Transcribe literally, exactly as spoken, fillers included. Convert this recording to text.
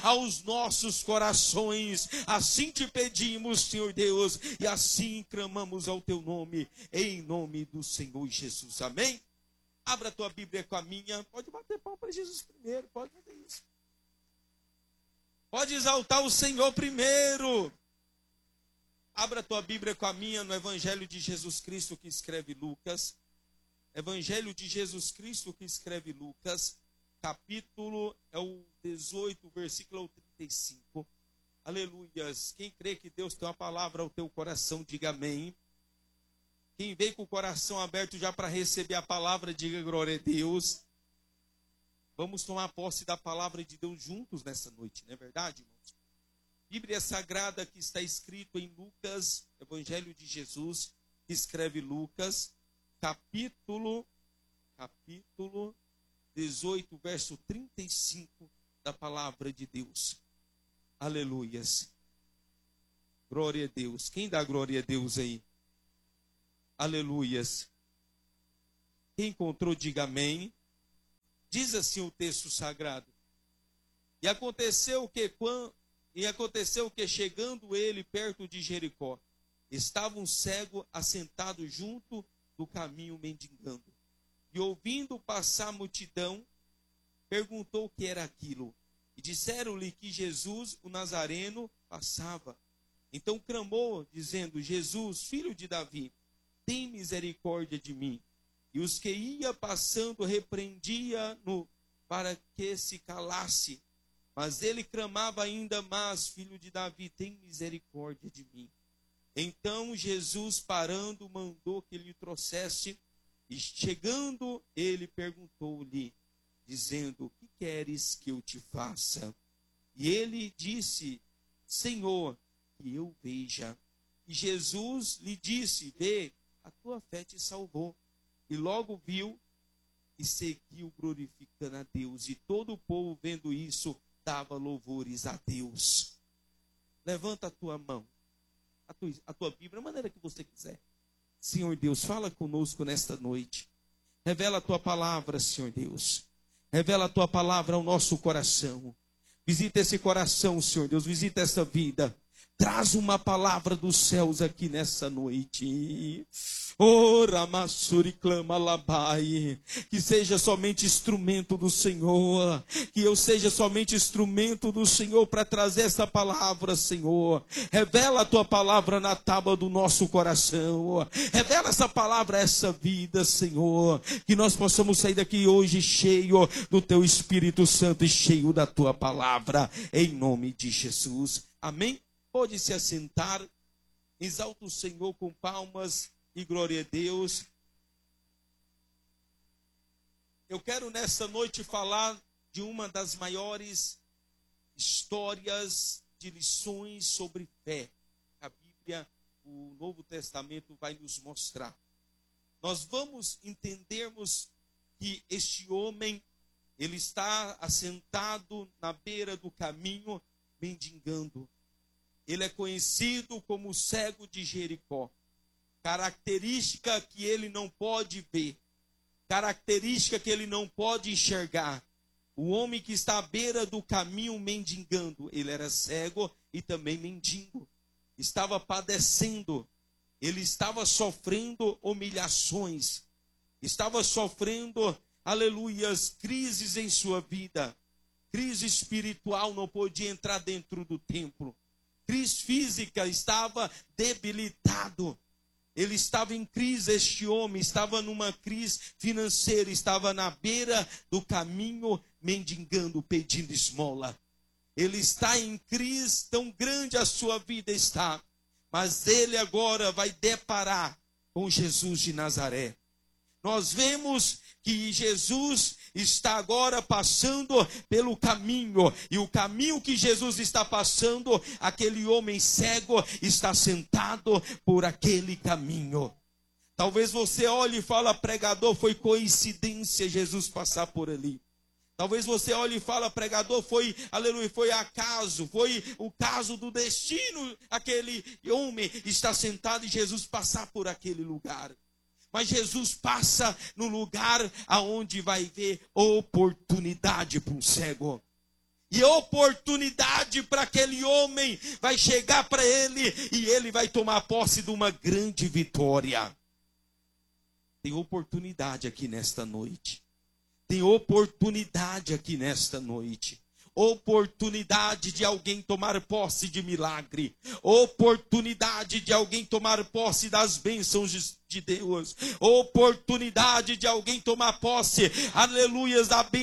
aos nossos corações. Assim te pedimos, Senhor Deus, e assim clamamos ao teu nome, em nome do Senhor Jesus. Amém? Abra a tua Bíblia com a minha. Pode bater palma para Jesus primeiro, pode fazer isso. Pode exaltar o Senhor primeiro. Abra a tua Bíblia com a minha no Evangelho de Jesus Cristo que escreve Lucas. Evangelho de Jesus Cristo que escreve Lucas, capítulo é o dezoito, versículo trinta e cinco. Aleluias. Quem crê que Deus tem uma palavra ao teu coração, diga amém. Quem veio com o coração aberto já para receber a palavra, diga glória a Deus. Vamos tomar posse da palavra de Deus juntos nessa noite, não é verdade, irmãos? Bíblia Sagrada que está escrito em Lucas, Evangelho de Jesus, que escreve Lucas, capítulo, capítulo dezoito, verso trinta e cinco da palavra de Deus. Aleluias. Glória a Deus. Quem dá glória a Deus aí? Aleluias. Quem encontrou, diga amém. Diz assim o texto sagrado. E aconteceu que quando, e aconteceu que chegando ele perto de Jericó, estava um cego assentado junto do caminho mendigando. E ouvindo passar a multidão, perguntou o que era aquilo. E disseram-lhe que Jesus, o Nazareno, passava. Então clamou, dizendo: Jesus, filho de Davi, tem misericórdia de mim. E os que ia passando repreendia-no para que se calasse. Mas ele clamava ainda mais: filho de Davi, tem misericórdia de mim. Então Jesus, parando, mandou que lhe trouxesse. E chegando, ele perguntou-lhe, dizendo: o que queres que eu te faça? E ele disse: Senhor, que eu veja. E Jesus lhe disse: vê, a tua fé te salvou. E logo viu e seguiu glorificando a Deus. E todo o povo, vendo isso, dava louvores a Deus. Levanta a tua mão, a tua, a tua Bíblia, da maneira que você quiser. Senhor Deus, fala conosco nesta noite. Revela a tua palavra, Senhor Deus. Revela a tua palavra ao nosso coração. Visita esse coração, Senhor Deus. Visita essa vida. Traz uma palavra dos céus aqui nessa noite. Ora, Massuri clama labai. Que seja somente instrumento do Senhor. Que eu seja somente instrumento do Senhor para trazer essa palavra, Senhor. Revela a tua palavra na tábua do nosso coração. Revela essa palavra a essa vida, Senhor. Que nós possamos sair daqui hoje cheio do teu Espírito Santo e cheio da tua palavra. Em nome de Jesus. Amém? Pode se assentar, exalta o Senhor com palmas e glória a Deus. Eu quero nessa noite falar de uma das maiores histórias de lições sobre fé. A Bíblia, o Novo Testamento vai nos mostrar. Nós vamos entendermos que este homem, ele está assentado na beira do caminho, mendigando. Ele é conhecido como o cego de Jericó. Característica que ele não pode ver. Característica que ele não pode enxergar. O homem que está à beira do caminho mendigando. Ele era cego e também mendigo. Estava padecendo. Ele estava sofrendo humilhações. Estava sofrendo, aleluias, crises em sua vida. Crise espiritual, não podia entrar dentro do templo. Crise física, estava debilitado. Ele estava em crise, este homem estava numa crise financeira, estava na beira do caminho, mendigando, pedindo esmola. Ele está em crise, tão grande a sua vida está. Mas ele agora vai deparar com Jesus de Nazaré. Nós vemos que Jesus está agora passando pelo caminho. E o caminho que Jesus está passando, aquele homem cego está sentado por aquele caminho. Talvez você olhe e fale: pregador, foi coincidência Jesus passar por ali. Talvez você olhe e fale: pregador, foi, aleluia, foi acaso, foi o caso do destino. Aquele homem está sentado e Jesus passar por aquele lugar. Mas Jesus passa no lugar aonde vai ver oportunidade para um cego. E oportunidade para aquele homem vai chegar para ele e ele vai tomar posse de uma grande vitória. Tem oportunidade aqui nesta noite. Tem oportunidade aqui nesta noite. Oportunidade de alguém tomar posse de milagre. Oportunidade de alguém tomar posse das bênçãos de Deus. Oportunidade de alguém tomar posse, aleluias, da bênção